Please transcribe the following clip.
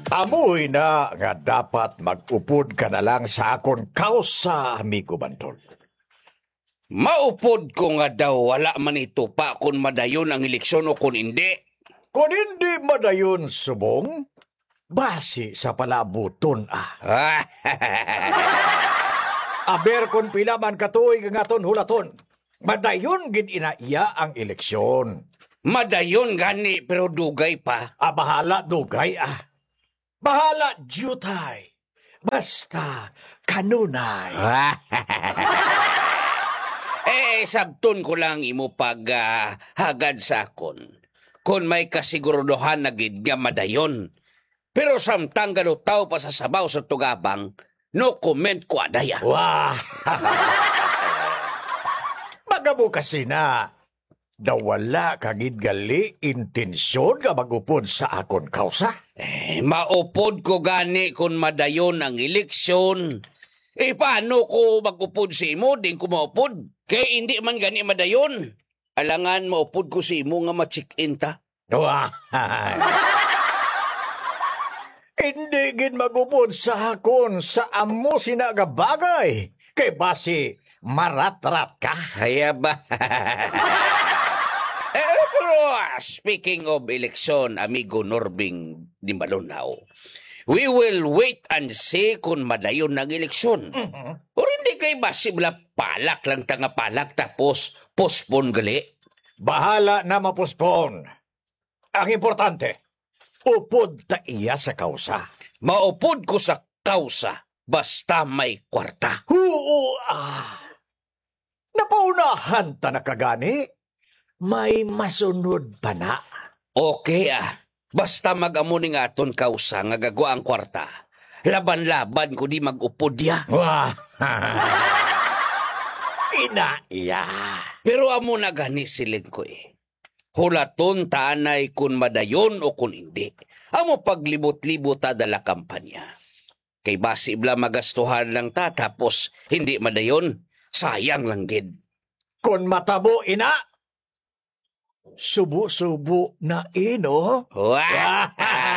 Amoy na nga dapat mag-upod ka na lang sa akon kausa, amigo Bantol. Maupod ko nga daw wala man ito pa kung madayon ang eleksyon o kung hindi. Kung hindi madayon subong, basi sa palabuton Aber kung pila man katuig nga aton hulaton, madayon gid inaiya ang eleksyon. Madayon gani pero dugay pa. Bahala dugay Bahala jutay. Basta kanunay. Sabton ko lang imo pag hagad sa akon. Kung may kasigurudohan na gid nga madayon. Pero samtang galutaw pa sa sabaw sa tugabang, no comment ko adaya. Wah! Magamo kasi na, dawala kagid gali intensyon nga magupod sa akon kausa. Maupod ko gani kung madayon ang eleksyon. Paano ko magupod si imo, din ko maupod? Kaya hindi man gani madayon. Alangan maupod ko si imo nga ma-check-in ta. Wah! Hindi gid magupod sa akon sa amo sinagabagay. Kay basi marat-rat ka. Kaya ba? Pero speaking of election, amigo Norbing Dimbalonao, we will wait and see kung madayon ng eleksyon. O hindi kay basi bala palak lang tanga palak tapos postpone gali. Bahala na mapospon. Ang importante, upod ta iya sa kausa. Maupod ko sa kausa basta may kwarta. Napaunahan ta na kagani. May masunod pa na. Okay basta mag-amo ni nga aton kausa nga gagwa ang kwarta. Laban-laban ko di mag-upod ya. Wah! Inaiya. Pero amo na gani silid ko Hulaton taanay kun madayon o kun hindi. Amo paglibot-libot ta dala kampanya. Kay basi bla magastuhan lang ta tapos hindi madayon. Sayang lang gid. Kung matabo ina, subo-subo na ino. Wah!